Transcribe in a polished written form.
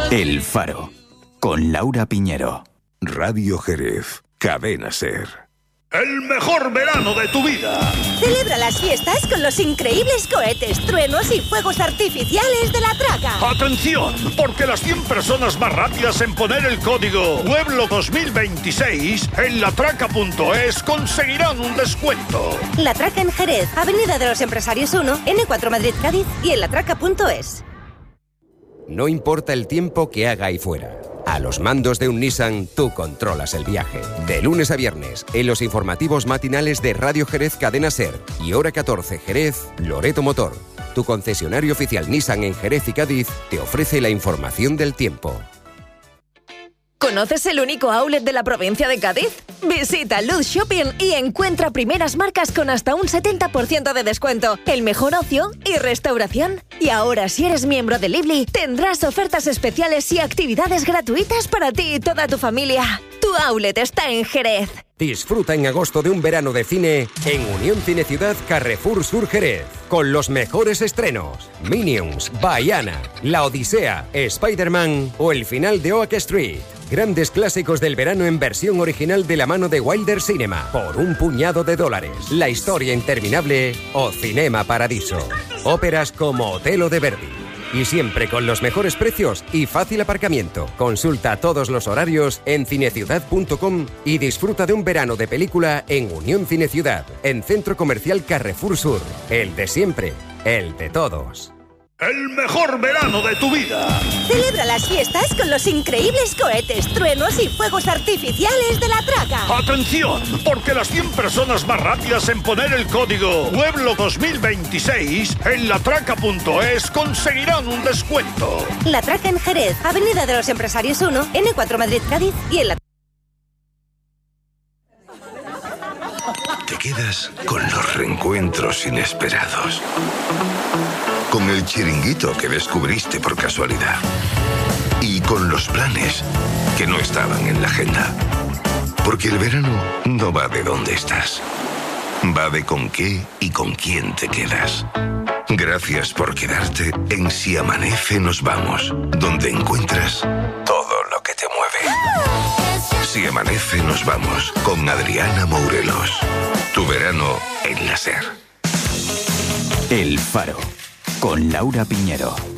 El Faro, con Laura Piñero. Radio Jerez, Cadena SER. ¡El mejor verano de tu vida! Celebra las fiestas con los increíbles cohetes, truenos y fuegos artificiales de La Traca. ¡Atención! Porque las 100 personas más rápidas en poner el código Pueblo 2026 en latraca.es conseguirán un descuento. La Traca en Jerez, Avenida de los Empresarios 1, N4 Madrid Cádiz y en latraca.es. No importa el tiempo que haga ahí fuera. A los mandos de un Nissan, tú controlas el viaje. De lunes a viernes, en los informativos matinales de Radio Jerez Cadena SER y Hora 14 Jerez, Loreto Motor. Tu concesionario oficial Nissan en Jerez y Cádiz te ofrece la información del tiempo. ¿Conoces el único outlet de la provincia de Cádiz? Visita Luz Shopping y encuentra primeras marcas con hasta un 70% de descuento, el mejor ocio y restauración. Y ahora, si eres miembro de Lively, tendrás ofertas especiales y actividades gratuitas para ti y toda tu familia. Tu outlet está en Jerez. Disfruta en agosto de un verano de cine en Unión Cine Ciudad Carrefour Sur Jerez, con los mejores estrenos: Minions, Baiana, La Odisea, Spider-Man o el final de Oak Street. Grandes clásicos del verano en versión original de la mano de Wilder Cinema, por un puñado de dólares. La historia interminable o Cinema Paradiso. Óperas como Otelo de Verdi. Y siempre con los mejores precios y fácil aparcamiento. Consulta todos los horarios en cineciudad.com y disfruta de un verano de película en Unión Cine Ciudad, en Centro Comercial Carrefour Sur. El de siempre, el de todos. ¡El mejor verano de tu vida! Celebra las fiestas con los increíbles cohetes, truenos y fuegos artificiales de La Traca. ¡Atención! Porque las 100 personas más rápidas en poner el código Pueblo 2026 en latraca.es conseguirán un descuento. La Traca en Jerez, Avenida de los Empresarios 1, N4 Madrid Cádiz y en la... Te quedas con los reencuentros inesperados. Con el chiringuito que descubriste por casualidad. Y con los planes que no estaban en la agenda. Porque el verano no va de dónde estás. Va de con qué y con quién te quedas. Gracias por quedarte en Si Amanece Nos Vamos, donde encuentras todo lo que te mueve. Si Amanece Nos Vamos, con Adriana Mourelos. Tu verano en la SER. El Faro, con Laura Piñero.